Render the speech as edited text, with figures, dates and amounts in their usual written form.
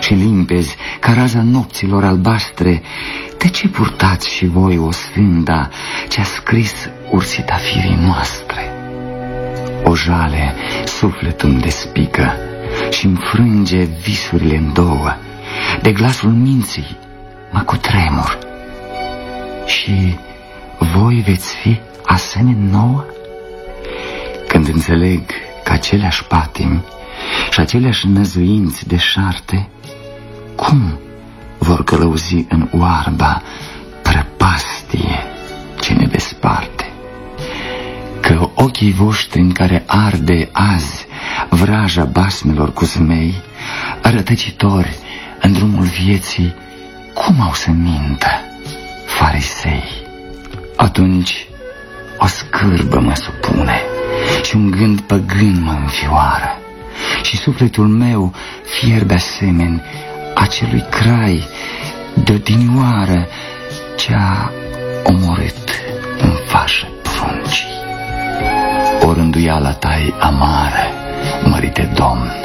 și limpezi ca raza nopților albastre, de ce purtați și voi o sfânda ce-a scris ursita firii noastre? O jale sufletul-mi despică și-mi frânge visurile în două, de glasul minții mă cutremur. Și voi veți fi asemeni nouă? Când înțeleg că aceleași patimi și aceleași năzuinți deșarte, cum vor călăuzi în oarba prăpastie ce ne desparte? Că ochii voștri în care arde azi vraja basmelor cu zmei, rătăcitori în drumul vieții, cum au să mintă farisei? Atunci o scârbă mă supune și un gând păgân mă înfioară și sufletul meu fierbe asemeni acelui crai de odinioară ce-a omorât în fașă pruncii. O rânduiala ta-i amară, mărite Domn,